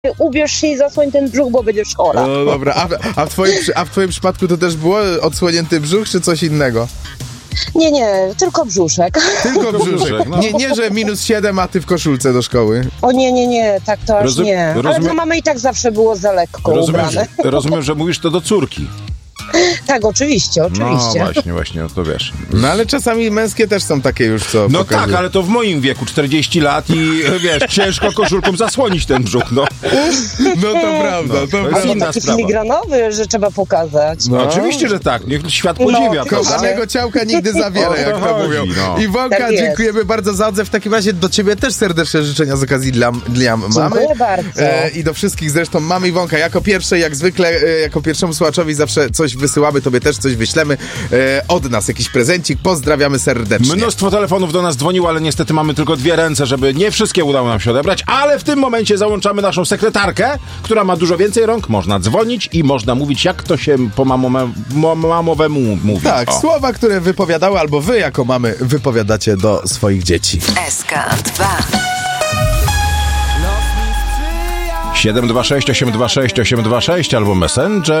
ubierz się i zasłoń ten brzuch, bo będziesz chora. No dobra, a w twoim przypadku to też było odsłonięty brzuch, czy coś innego? Nie, tylko brzuszek. Tylko brzuszek. No. Nie, że -7, a ty w koszulce do szkoły. O nie, tak to aż nie. Ale dla mamy i tak zawsze było za lekko ubrane. Rozumiem, że mówisz to do córki. Tak, oczywiście. No właśnie, to wiesz. No ale czasami męskie też są takie już, co No pokazują. tak, ale to w moim wieku, 40 lat i wiesz, ciężko koszulką zasłonić ten brzuch, no. No to prawda, to jest prawda. inna Taki sprawa. filigranowy, że trzeba pokazać. No oczywiście, że tak, niech świat podziwia, prawda? Kochanego ciałka nigdy za wiele, jak to chodzi, mówią. no. Iwonka, Tak jest. dziękujemy bardzo za odzew. W takim razie do ciebie też serdeczne życzenia z okazji dla mamy. Dziękuję bardzo. I do wszystkich zresztą mamy. Iwonka, jako pierwszej, jak zwykle, jako pierwszemu słuchaczowi zawsze coś wysyłamy, tobie też coś wyślemy od nas, jakiś prezencik. Pozdrawiamy serdecznie. Mnóstwo telefonów do nas dzwoniło, ale niestety mamy tylko 2 ręce, żeby nie wszystkie udało nam się odebrać, ale w tym momencie załączamy naszą sekretarkę, która ma dużo więcej rąk. Można dzwonić i można mówić, jak to się po mamowemu mówi. Tak, O. słowa, które wypowiadały, albo wy jako mamy wypowiadacie do swoich dzieci. SK2 726 826 826 albo Messenger